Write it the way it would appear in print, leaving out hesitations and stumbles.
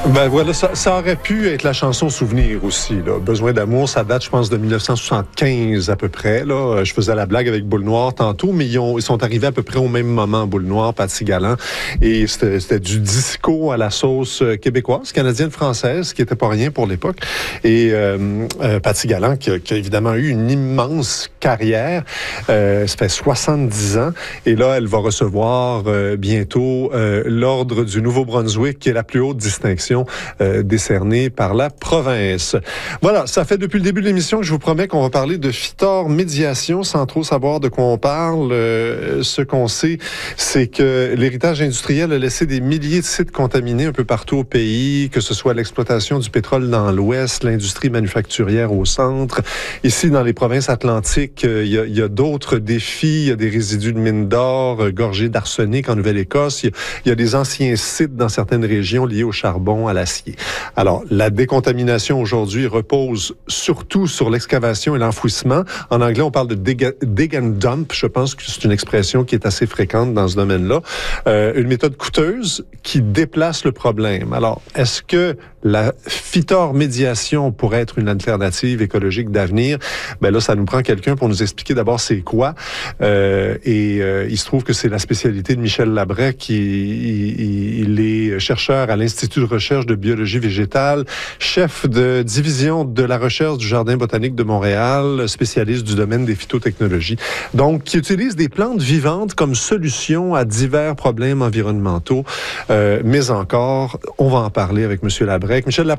Ben voilà, ça aurait pu être la chanson Souvenir aussi. Là. Besoin d'amour, ça date, je pense, de 1975 à peu près. Là. Je faisais la blague avec Boule Noire tantôt, mais ils sont arrivés à peu près au même moment, Boule Noire, Patsy Galland. Et c'était du disco à la sauce québécoise, canadienne-française, qui était pas rien pour l'époque. Et Patsy Galland, qui a évidemment eu une immense carrière, ça fait 70 ans. Et là, elle va recevoir bientôt l'Ordre du Nouveau-Brunswick, qui est la plus haute distinction décernée par la province. Voilà, ça fait depuis le début de l'émission que je vous promets qu'on va parler de Fitor Médiation sans trop savoir de quoi on parle. Ce qu'on sait, c'est que l'héritage industriel a laissé des milliers de sites contaminés un peu partout au pays, que ce soit l'exploitation du pétrole dans l'ouest, l'industrie manufacturière au centre. Ici, dans les provinces atlantiques, il y a d'autres défis. Il y a des résidus de mines d'or gorgés d'arsenic en Nouvelle-Écosse. Il y a des anciens sites dans certaines régions liés au charbon, à l'acier. Alors, la décontamination aujourd'hui repose surtout sur l'excavation et l'enfouissement. En anglais, on parle de dig and dump. Je pense que c'est une expression qui est assez fréquente dans ce domaine-là. Une méthode coûteuse qui déplace le problème. Alors, est-ce que la Fitor Médiation pourrait être une alternative écologique d'avenir? Ben là, ça nous prend quelqu'un pour nous expliquer d'abord c'est quoi. Il se trouve que c'est la spécialité de Michel Labrec, il est chercheur à l'Institut de recherche de biologie végétale, chef de division de la recherche du Jardin botanique de Montréal, spécialiste du domaine des phytotechnologies. Donc, qui utilise des plantes vivantes comme solution à divers problèmes environnementaux. Mais encore, on va en parler avec M. Labrec. Michel Labrec,